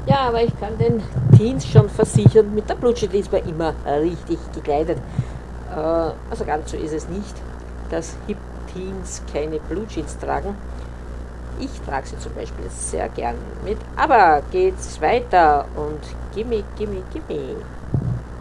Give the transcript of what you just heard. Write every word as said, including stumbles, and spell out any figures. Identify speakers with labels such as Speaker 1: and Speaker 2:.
Speaker 1: Ja, aber ich kann den Teens schon versichern, mit der Blutschi ist man immer richtig gekleidet. Äh, also ganz so ist es nicht, dass Hip-Teens keine Blue-Jeans tragen. Ich trage sie zum Beispiel sehr gern mit. Aber geht's weiter und gimme, gimme, gimme.